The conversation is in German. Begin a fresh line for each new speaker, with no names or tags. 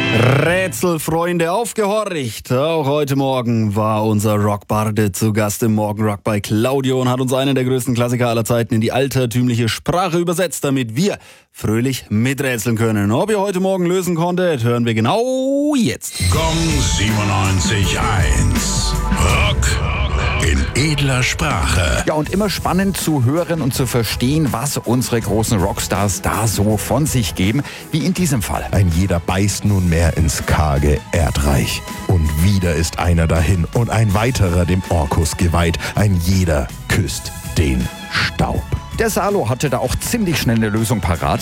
Rätselfreunde, aufgehorcht! Auch heute Morgen war unser Rockbarde zu Gast im Morgenrock bei Claudio und hat uns einen der größten Klassiker aller Zeiten in die altertümliche Sprache übersetzt, damit wir fröhlich miträtseln können. Ob ihr heute Morgen lösen konntet, hören wir genau jetzt.
Gong 97.1. Rock in edler Sprache.
Ja, und immer spannend zu hören und zu verstehen, was unsere großen Rockstars da so von sich geben, wie in diesem Fall.
Ein jeder beißt nunmehr ins karge Erdreich. Und wieder ist einer dahin und ein weiterer dem Orkus geweiht. Ein jeder küsst den Staub.
Der Salo hatte da auch ziemlich schnell eine Lösung parat.